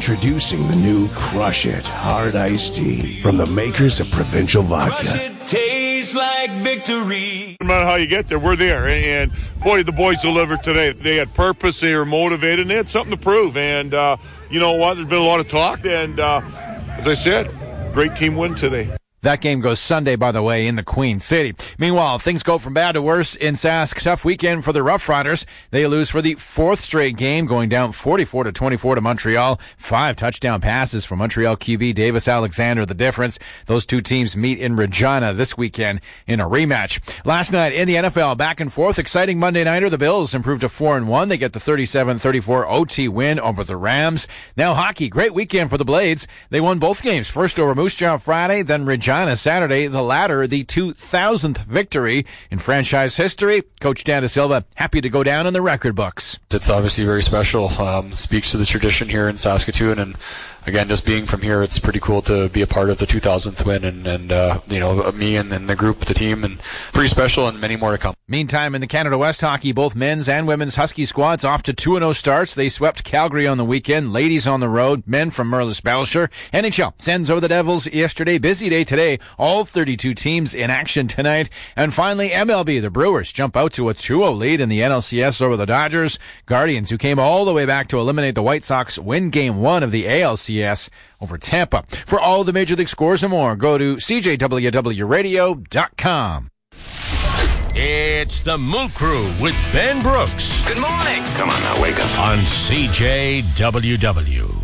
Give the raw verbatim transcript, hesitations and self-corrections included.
Introducing the new Crush It Hard Iced Tea from the makers of Provincial Vodka. Crush it, tastes like victory. No matter how you get there, we're there. And, boy, the boys delivered today. They had purpose, they were motivated, and they had something to prove. And, uh, you know what? There's been a lot of talk. And, uh, as I said, great team win today. That game goes Sunday, by the way, in the Queen City. Meanwhile, things go from bad to worse in Sask. Tough weekend for the Rough Riders. They lose for the fourth straight game, going down forty-four to twenty-four to Montreal. Five touchdown passes from Montreal Q B Davis Alexander, the difference. Those two teams meet in Regina this weekend in a rematch. Last night in the N F L, back and forth, exciting Monday nighter. The Bills improved to four and one. They get the thirty-seven thirty-four O T win over the Rams. Now hockey, great weekend for the Blades. They won both games. First over Moose Jaw Friday, then Regina Saturday, the latter the two thousandth victory in franchise history. Coach Dan DeSilva happy to go down in the record books. It's obviously very special. Um, speaks to the tradition here in Saskatoon, and again, just being from here, it's pretty cool to be a part of the two thousandth win, and, and uh, you know, me and, and the group, the team, and pretty special, and many more to come. Meantime, in the Canada West hockey, both men's and women's Husky squads off to two and oh starts. They swept Calgary on the weekend, ladies on the road, men from Merlis Belcher. N H L sends over the Devils yesterday. Busy day today. All thirty-two teams in action tonight. And finally, M L B, the Brewers jump out to a two oh lead in the N L C S over the Dodgers. Guardians, who came all the way back to eliminate the White Sox, win game one of the A L C S over Tampa. For all the Major League scores and more, go to C J W W radio dot com. It's the Moo Crew with Ben Brooks. Good morning. Come on now, wake up. On C J W W.